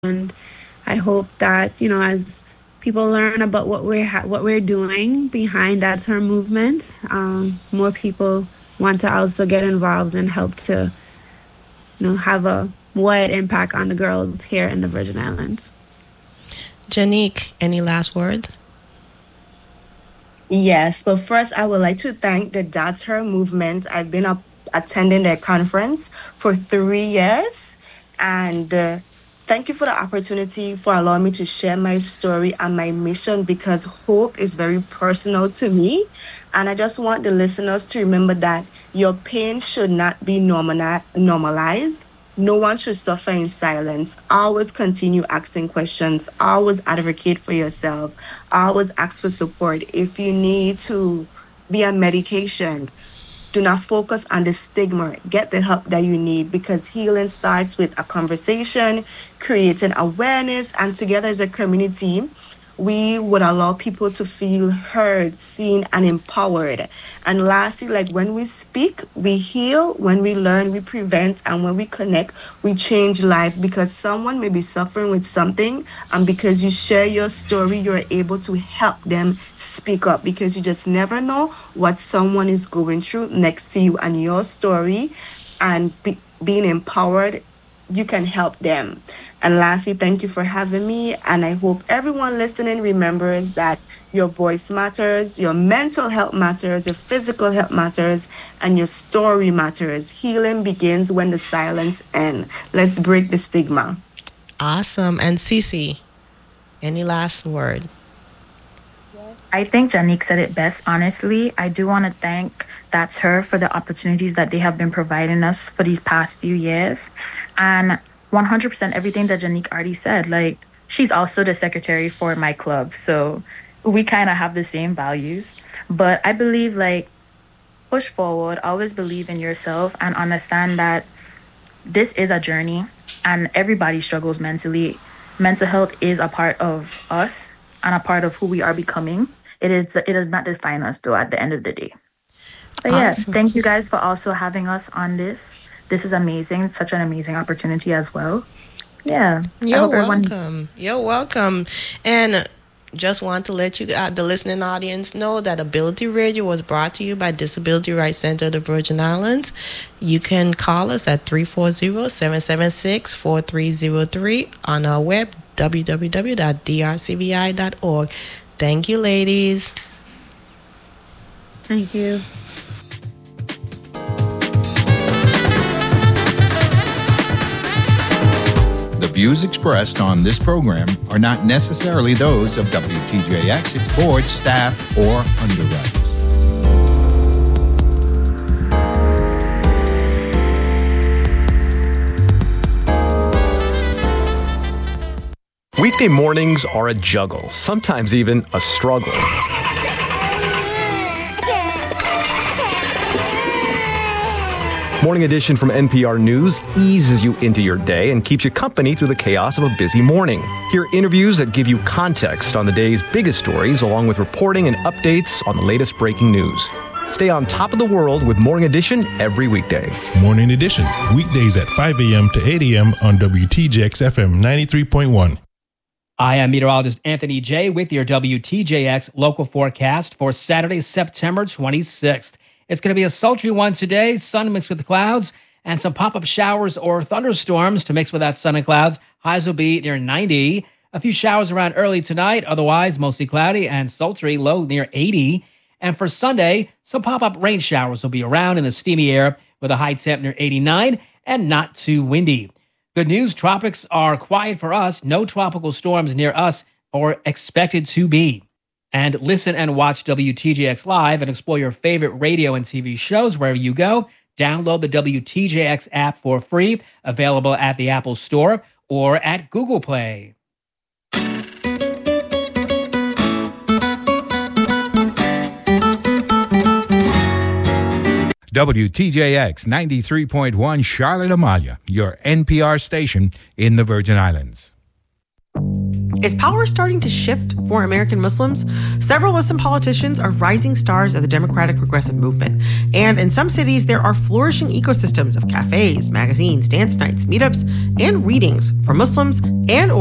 And I hope that, as people learn about what we're doing behind That's Her movement, more people want to also get involved and help to, have a wide impact on the girls here in the Virgin Islands. Janique, any last words? Yes, but first I would like to thank the That's Her movement. I've been attending their conference for 3 years, and thank you for the opportunity for allowing me to share my story and my mission, because hope is very personal to me. And I just want the listeners to remember that your pain should not be normalized. No one should suffer in silence. Always continue asking questions. Always advocate for yourself. Always ask for support. If you need to be on medication, do not focus on the stigma. Get the help that you need, because healing starts with a conversation, creating awareness, and together as a community, we would allow people to feel heard, seen, and empowered. And lastly, like, when we speak, we heal. When we learn, we prevent. And when we connect, we change life, because someone may be suffering with something. And because you share your story, you're able to help them speak up, because you just never know what someone is going through next to you, and your story and being empowered, you can help them. And lastly, thank you for having me. And I hope everyone listening remembers that your voice matters, your mental health matters, your physical health matters, and your story matters. Healing begins when the silence ends. Let's break the stigma. Awesome. And Cece, any last word? I think Janique said it best, honestly. I do want to thank That's Her for the opportunities that they have been providing us for these past few years. And 100% everything that Janique already said. Like, she's also the secretary for my club. So we kind of have the same values. But I believe, like, push forward, always believe in yourself, and understand that this is a journey and everybody struggles mentally. Mental health is a part of us and a part of who we are becoming. It does not define us, though, at the end of the day. But yes, thank you guys for also having us on this. This is amazing. It's such an amazing opportunity as well. Yeah. You're welcome. You're welcome. And just want to let you, the listening audience, know that Ability Radio was brought to you by Disability Rights Center of the Virgin Islands. You can call us at 340-776-4303 on our web, www.drcvi.org. Thank you, ladies. Thank you. The views expressed on this program are not necessarily those of WTJX, its board, staff, or underwriters. Weekday mornings are a juggle, sometimes even a struggle. Morning Edition from NPR News eases you into your day and keeps you company through the chaos of a busy morning. Hear interviews that give you context on the day's biggest stories, along with reporting and updates on the latest breaking news. Stay on top of the world with Morning Edition every weekday. Morning Edition, weekdays at 5 a.m. to 8 a.m. on WTJX FM 93.1. I am meteorologist Anthony J. with your WTJX local forecast for Saturday, September 26th. It's going to be a sultry one today, sun mixed with clouds, and some pop-up showers or thunderstorms to mix with that sun and clouds. Highs will be near 90. A few showers around early tonight, otherwise mostly cloudy and sultry, low near 80. And for Sunday, some pop-up rain showers will be around in the steamy air with a high temp near 89 and not too windy. Good news, tropics are quiet for us. No tropical storms near us or expected to be. And listen and watch WTJX Live and explore your favorite radio and TV shows wherever you go. Download the WTJX app for free, available at the Apple Store or at Google Play. WTJX 93.1 Charlotte Amalia, your NPR station in the Virgin Islands. Is power starting to shift for American Muslims? Several Muslim politicians are rising stars of the Democratic Progressive Movement. And in some cities, there are flourishing ecosystems of cafes, magazines, dance nights, meetups, and readings for Muslims and